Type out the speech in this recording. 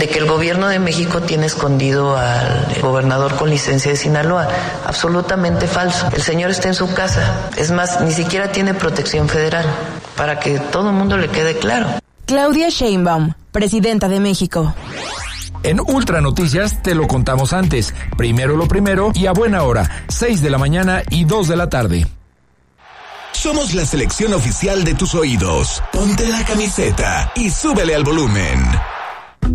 de que el gobierno de México tiene escondido al gobernador con licencia de Sinaloa. Absolutamente falso. El señor está en su casa. Es más, ni siquiera tiene protección federal, para que todo el mundo le quede claro. Claudia Sheinbaum, presidenta de México. En Ultra Noticias te lo contamos antes. Primero lo primero y a buena hora, 6 de la mañana y 2 de la tarde. Somos la selección oficial de tus oídos. Ponte la camiseta y súbele al volumen.